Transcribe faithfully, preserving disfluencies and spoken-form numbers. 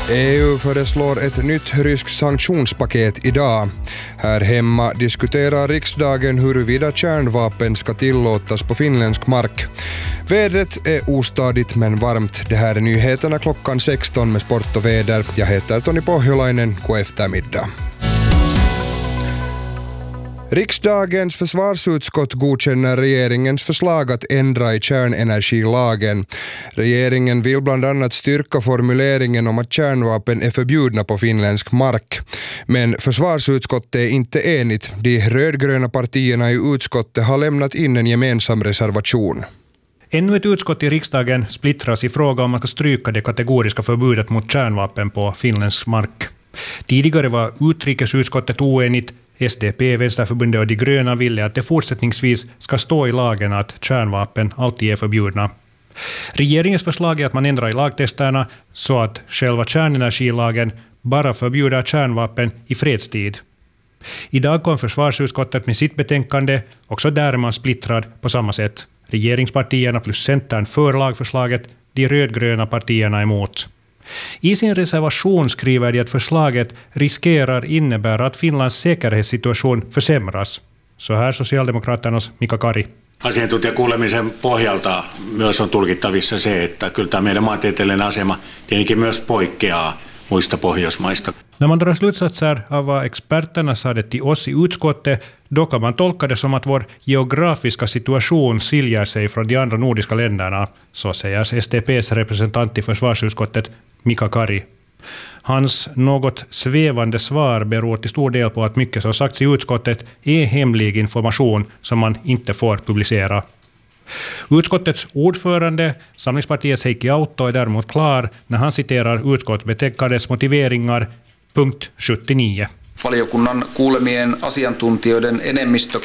E U föreslår ett nytt ryskt sanktionspaket idag. Här hemma diskuterar riksdagen huruvida kärnvapen ska tillåtas på finländsk mark. Vädret är ostadigt men varmt. Det här är nyheterna klockan sexton med sport och väder. Jag heter Toni Pohjolainen. God eftermiddag. Riksdagens försvarsutskott godkänner regeringens förslag att ändra i kärnenergilagen. Regeringen vill bland annat styrka formuleringen om att kärnvapen är förbjudna på finländsk mark. Men försvarsutskottet är inte enigt. De rödgröna partierna i utskottet har lämnat in en gemensam reservation. Ännu ett utskott i riksdagen splittras i fråga om man ska stryka det kategoriska förbudet mot kärnvapen på finländsk mark. Tidigare var utrikesutskottet oenigt. S D P, Vänsterförbundet och de gröna ville att det fortsättningsvis ska stå i lagen att kärnvapen alltid är förbjudna. Regeringens förslag är att man ändrar i lagtexterna så att själva kärnenergilagen bara förbjuder kärnvapen i fredstid. Idag kom försvarsutskottet med sitt betänkande, också där är man splittrad på samma sätt. Regeringspartierna plus Centern för lagförslaget, de rödgröna partierna emot. I sin reservation skriver de att förslaget riskerar innebära att Finlands säkerhetssituation försämras. Så här Socialdemokraternas Mika Kari. Asiantuntijakuulemisen pohjalta myös on tulkittavissa se, että kyllä tämä meidän maantieteellinen asema tietenkin myös poikkeaa muista Pohjoismaista. När man drar slutsatser av vad experterna sade till oss i utskottet, då kan man tolka det som att vår geografiska situation skiljer sig från de andra nordiska länderna, så säger S D P:s representant i försvarsutskottet Mika Kari. Hans något svävande svar beror till stor del på att mycket som sagts i utskottet är hemlig information som man inte får publicera. Utskottets ordförande, Samlingspartiets Heikki Autto, är däremot klar när han citerar utskottsbetänkandets motiveringar, punkt sjuttionio. Valiokunnan kuulemien asiantuntijoiden enemmistö